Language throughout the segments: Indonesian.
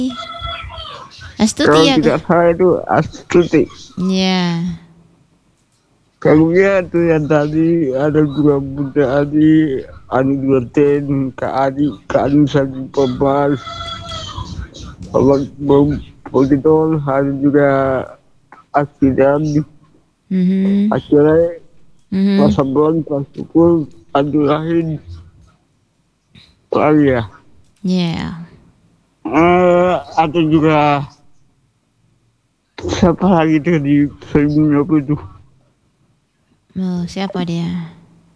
Astuti Kalau ya tidak kah? salah itu Astuti. Ya. Lagunya tuh yang tadi ada dua Bunda Adi, Adi Duarten, Kak Adi, Kak Adi Sadi Pembas, Bapak Bom Politol, ada juga Askidan, Mhm. akhirnya Pak Mhm. Sablon, Pak Sukul, Abdul Rahim, lagi ya. Ya. Ada juga siapa lagi tuh di film apa itu? Oh, siapa dia?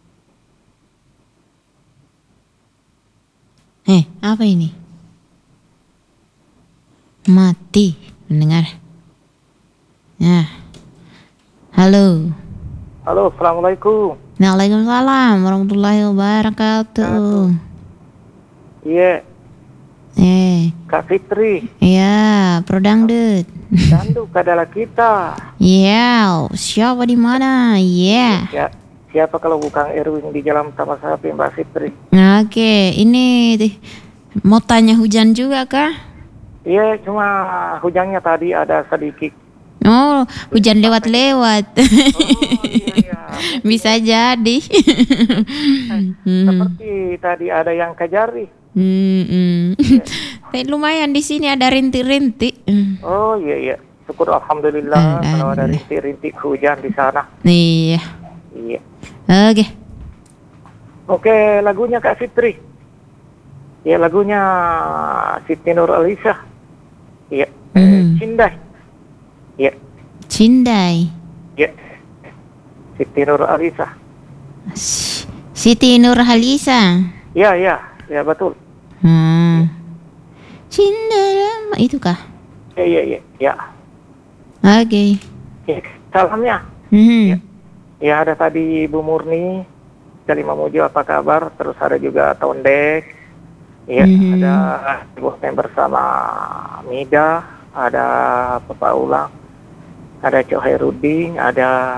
Apa ini? Mati mendengar. Nah, halo. Halo, assalamualaikum. Waalaikumsalam warahmatullahi wabarakatuh. Iya, Kak Fitri. Ya, Pro Dangdut. Danduk adalah kita. Ya, siapa di mana? Ya. Ya, siapa kalau bukan Erwin di Jalan Taman Sapi, Mbak Fitri? Oke, ini mau tanya hujan juga kah? Iya, cuma hujannya tadi ada sedikit. Oh, hujan lewat-lewat. Oh, iya. Bisa jadi. Seperti tadi ada yang kejari. Tapi lumayan di sini ada rintik-rintik. Oh, iya. Syukur alhamdulillah kalau ada rintik-rintik hujan di sana. Iya. Iya. Oke. Oke, lagunya Kak Fitri. Ya, lagunya Siti Nur Alisa. Iya. Cindai. Ya. Cindai. Ya. Siti Nur Alisa. Siti Nurhalisa. Ya, betul. Cindai itu kah? Ya. Oke. Salamnya. Ya, ada tadi Ibu Murni dari Mamuju, apa kabar? Terus ada juga Tondek. Ya, ada Ibu bersama Mida, ada Bapak Ulang, ada Cok Herudin, ada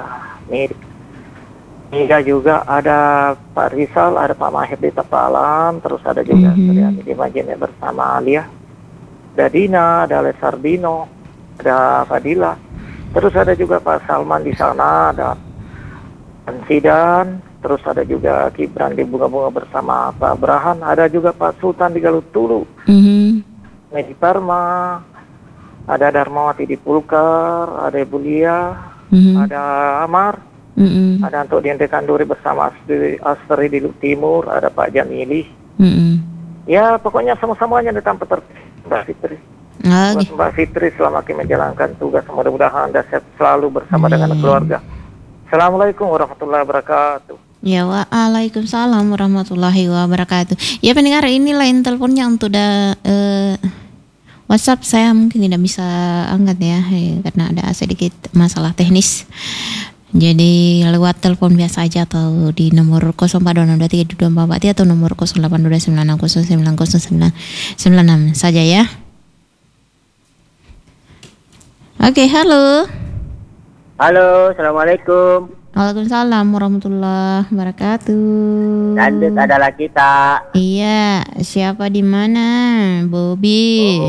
Mida juga, ada Pak Rizal, ada Pak Mahir di Tapalan, terus ada juga Suryani di Majene bersama Alia, ada Dina, ada Lesardino, ada Fadila, terus ada juga Pak Salman di sana, ada Sidan, terus ada juga Gibran di Bunga-Bunga bersama Pak Abrahan, ada juga Pak Sultan di Galuh Tulu, Medi Parma, ada Darmawati di Pulkar, ada Ibu Lia, ada Amar, ada Anto Diente Kanduri bersama Astri di Luk Timur, ada Pak Jamili. Ya, pokoknya sama-samanya datang Mbak Fitri. Buat Mbak Fitri selama menjalankan tugas, mudah-mudahan Anda sehat selalu bersama dengan keluarga. Assalamualaikum warahmatullahi wabarakatuh. Ya, waalaikumsalam warahmatullahi wabarakatuh. Ya pendengar, ini lain teleponnya untuk WhatsApp saya mungkin tidak bisa angkat ya, karena ada sedikit masalah teknis. Jadi lewat telepon biasa aja atau di nomor 04223244 atau nomor 0829609096 saja ya. Oke, halo. Halo, assalamualaikum. Waalaikumsalam warahmatullahi wabarakatuh. Dangdut adalah kita. Iya, siapa di mana? Bobby.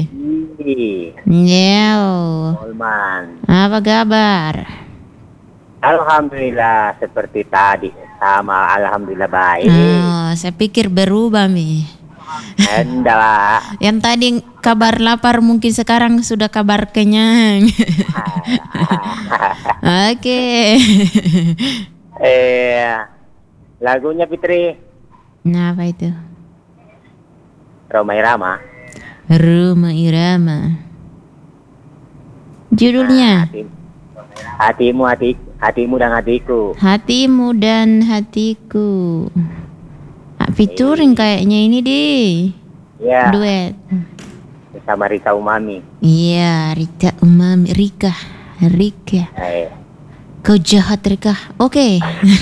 Olman. Apa kabar? Alhamdulillah seperti tadi, sama alhamdulillah baik. Saya pikir berubah Mi. Enggak. Yang tadi kabar lapar mungkin sekarang sudah kabar kenyang. Oke. Lagunya Fitri. Nah, apa itu? Roma Irama. Roma Irama. Judulnya? Hatimu dan hatiku. Hatimu dan hatiku. Featuring kayaknya ini deh. Ya. Duet. Bersama Rika Umami. Iya, Rika Umami. Rika. Kau jahat Rika. Oke.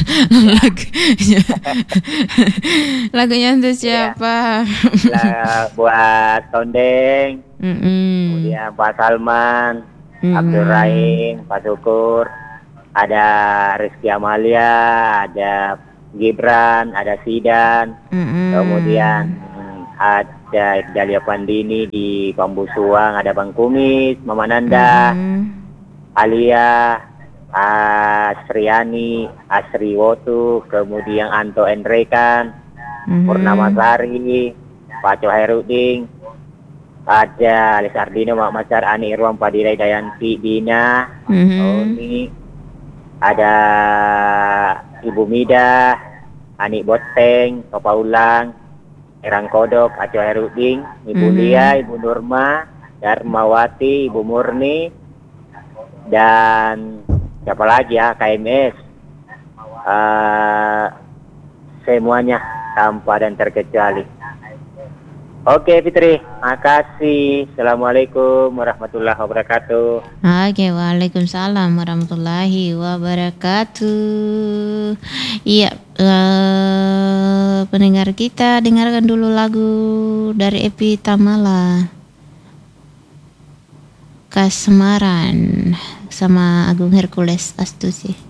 Lagunya untuk siapa? Buat Tondeng. Kemudian Pak Salman, Abdul Rahim, Pak Syukur, ada Rizky Amalia, ada Gibran, ada Sidan, kemudian ada Dalia Pandini di Bambu Suang, ada Bang Kumis, Mama Nanda, Alia, Asriani, Asri Wotu, kemudian Anto Enrekan, Purnama Sari, Pak Cohairudin, ada Alis Ardino, Mak Masar, Ani Irwan, Padilai, Dayanti, Dina, Tony, ada Ibu Mida, Ani Boteng, Papa Ulang, Erang Kodok, Aco Heruding, Ibu Lia, Ibu Nurma, Darmawati, Ibu Murni, dan siapa lagi ya, KMS, semuanya tanpa dan terkecuali. Oke Fitri, makasih. Assalamualaikum warahmatullahi wabarakatuh. Oke, waalaikumsalam warahmatullahi wabarakatuh. Iya, pendengar kita dengarkan dulu lagu dari Epi Tamala, Kasmaran sama Agung Hercules Astusi.